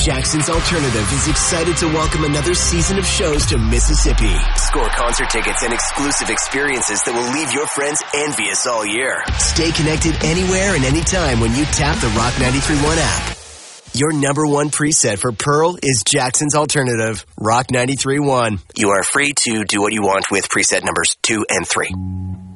Jackson's Alternative is excited to welcome another season of shows to Mississippi. Score concert tickets and exclusive experiences that will leave your friends envious all year. Stay connected anywhere and anytime when you tap the Rock 93.1 app. Your number one preset for Pearl is Jackson's Alternative, Rock 93.1. You are free to do what you want with preset numbers 2 and 3.